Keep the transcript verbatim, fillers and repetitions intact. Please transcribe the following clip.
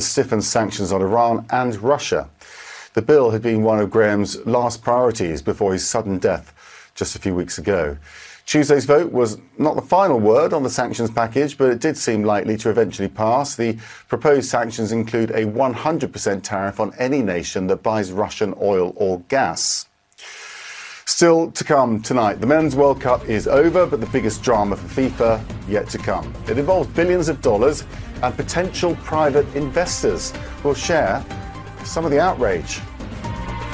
stiffen sanctions on Iran and Russia. The bill had been one of Graham's last priorities before his sudden death just a few weeks ago. Tuesday's vote was not the final word on the sanctions package, but it did seem likely to eventually pass. The proposed sanctions include a one hundred percent tariff on any nation that buys Russian oil or gas. Still to come tonight. The Men's World Cup is over, but the biggest drama for FIFA yet to come. It involves billions of dollars and potential private investors. We'll share some of the outrage.